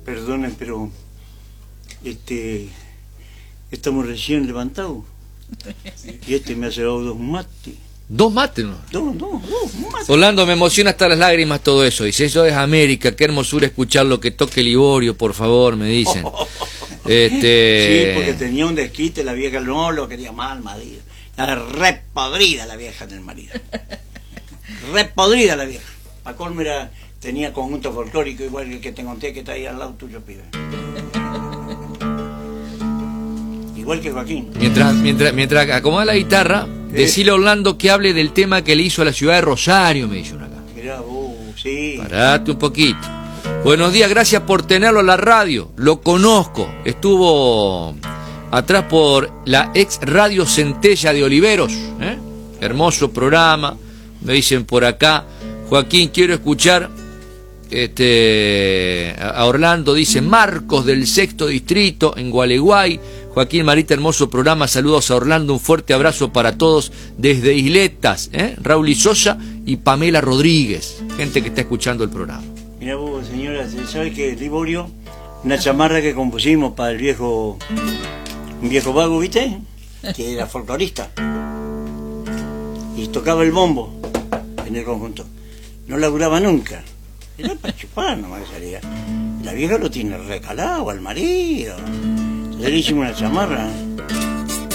Perdonen, pero estamos recién levantados. Y me ha llevado 2 mates. ¿2 mates, no? Dos mates. Orlando, me emociona hasta las lágrimas todo eso. Dice, eso es América, qué hermosura escucharlo, que toque Liborio, por favor, me dicen. Sí, porque tenía un desquite, la vieja no lo quería mal, marido. Era re podrida la vieja del marido. Re podrida la vieja. Pa' colmo tenía conjunto folclórico igual que el que te conté que está ahí al lado tuyo, pibe. Igual que Joaquín. Mientras acomoda la guitarra, decile a Orlando que hable del tema que le hizo a la ciudad de Rosario, me dice una acá. Mirá, sí. Parate un poquito. Buenos días, gracias por tenerlo en la radio. Lo conozco. Estuvo atrás por la ex radio Centella de Oliveros. Hermoso programa. Me dicen por acá. Joaquín, quiero escuchar a Orlando. Dice Marcos del 6º distrito en Gualeguay. Joaquín, Marita, hermoso programa. Saludos a Orlando. Un fuerte abrazo para todos desde Isletas. Raúl y Sosa y Pamela Rodríguez. Gente que está escuchando el programa. Mira vos, señora, ¿sabes qué? Liborio, una chamarra que compusimos para el viejo, un viejo vago, ¿viste? Que era folclorista. Y tocaba el bombo en el conjunto. No laburaba nunca. Era para chupar nomás que salía. La vieja lo tiene recalado al marido. Entonces le hicimos una chamarra.